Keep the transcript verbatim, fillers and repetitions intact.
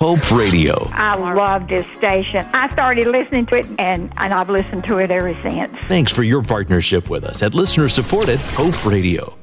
Hope Radio. I love this station. I started listening to it, and, and I've listened to it ever since. Thanks for your partnership with us at listener-supported Hope Radio.